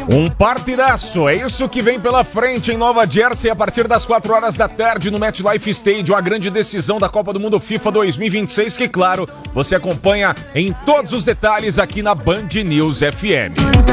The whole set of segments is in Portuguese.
Um partidaço, é isso que vem pela frente em Nova Jersey a partir das 4 horas da tarde no MetLife Stadium, a grande decisão da Copa do Mundo FIFA 2026, que claro, você acompanha em todos os detalhes aqui na Band News FM.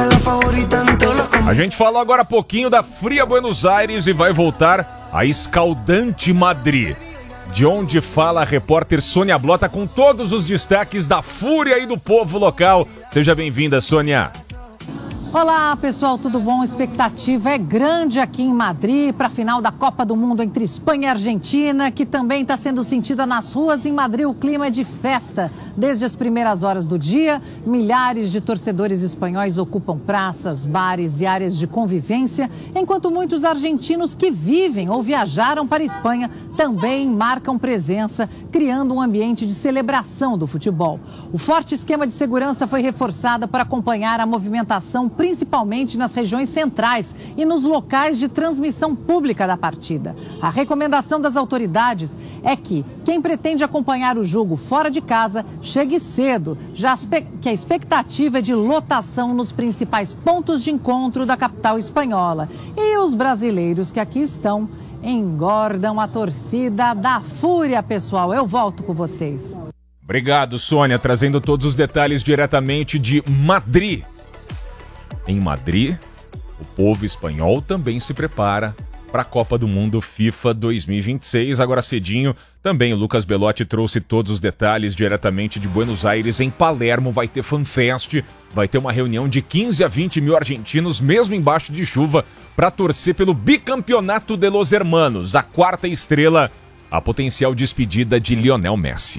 A gente falou agora há pouquinho da fria Buenos Aires e vai voltar à escaldante Madrid, de onde fala a repórter Sônia Blota com todos os destaques da fúria e do povo local. Seja bem-vinda, Sônia. Olá, pessoal, tudo bom? A expectativa é grande aqui em Madrid para a final da Copa do Mundo entre Espanha e Argentina, que também está sendo sentida nas ruas. Em Madrid, o clima é de festa. Desde as primeiras horas do dia, milhares de torcedores espanhóis ocupam praças, bares e áreas de convivência, enquanto muitos argentinos que vivem ou viajaram para a Espanha também marcam presença, criando um ambiente de celebração do futebol. O forte esquema de segurança foi reforçado para acompanhar a movimentação, principalmente nas regiões centrais e nos locais de transmissão pública da partida. A recomendação das autoridades é que quem pretende acompanhar o jogo fora de casa chegue cedo, já que a expectativa é de lotação nos principais pontos de encontro da capital espanhola. E os brasileiros que aqui estão engordam a torcida da fúria, pessoal. Eu volto com vocês. Obrigado, Sônia, trazendo todos os detalhes diretamente de Madrid. Em Madrid, o povo espanhol também se prepara para a Copa do Mundo FIFA 2026. Agora cedinho, também o Lucas Belotti trouxe todos os detalhes diretamente de Buenos Aires. Em Palermo vai ter FanFest, vai ter uma reunião de 15 a 20 mil argentinos, mesmo embaixo de chuva, para torcer pelo bicampeonato de los hermanos, a quarta estrela, a potencial despedida de Lionel Messi.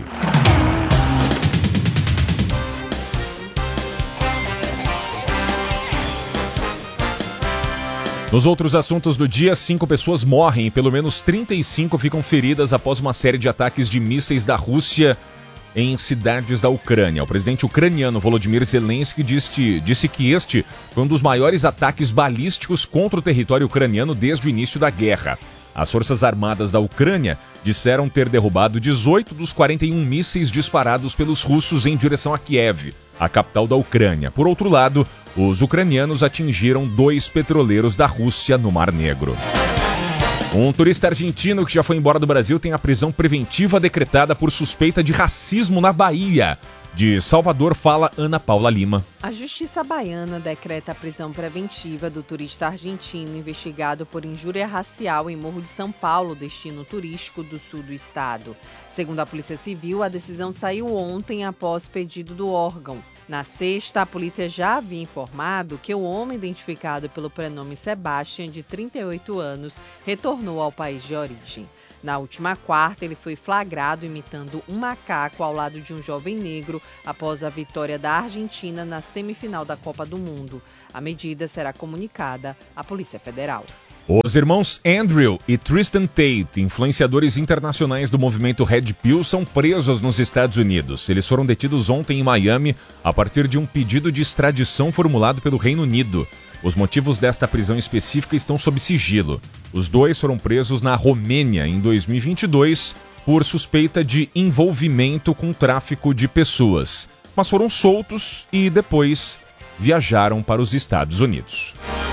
Nos outros assuntos do dia, 5 pessoas morrem e pelo menos 35 ficam feridas após uma série de ataques de mísseis da Rússia em cidades da Ucrânia. O presidente ucraniano Volodymyr Zelensky disse que este foi um dos maiores ataques balísticos contra o território ucraniano desde o início da guerra. As forças armadas da Ucrânia disseram ter derrubado 18 dos 41 mísseis disparados pelos russos em direção a Kiev, a capital da Ucrânia. Por outro lado, os ucranianos atingiram 2 petroleiros da Rússia no Mar Negro. Um turista argentino que já foi embora do Brasil tem a prisão preventiva decretada por suspeita de racismo na Bahia. De Salvador fala Ana Paula Lima. A Justiça Baiana decreta a prisão preventiva do turista argentino investigado por injúria racial em Morro de São Paulo, destino turístico do sul do estado. Segundo a Polícia Civil, a decisão saiu ontem após pedido do órgão. Na sexta, a polícia já havia informado que o homem identificado pelo prenome Sebastian, de 38 anos, retornou ao país de origem. Na última quarta, ele foi flagrado imitando um macaco ao lado de um jovem negro após a vitória da Argentina na semifinal da Copa do Mundo. A medida será comunicada à Polícia Federal. Os irmãos Andrew e Tristan Tate, influenciadores internacionais do movimento Red Pill, são presos nos Estados Unidos. Eles foram detidos ontem em Miami a partir de um pedido de extradição formulado pelo Reino Unido. Os motivos desta prisão específica estão sob sigilo. Os dois foram presos na Romênia em 2022 por suspeita de envolvimento com tráfico de pessoas, mas foram soltos e depois viajaram para os Estados Unidos.